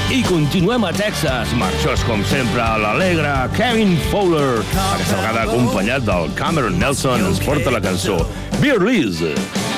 I continuem a Texas, marxós com sempre a l'alegre Kevin Fowler. Aquesta vegada acompanyat del Cameron Nelson ens porta la cançó Beer Liz.